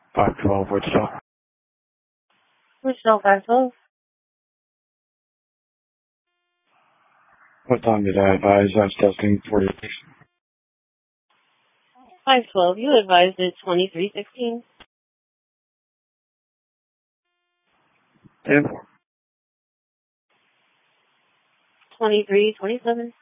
512 Wichita. Wichita 512. What time did I advise? I was testing 48. 512. You advised it 2316. 10. 2327.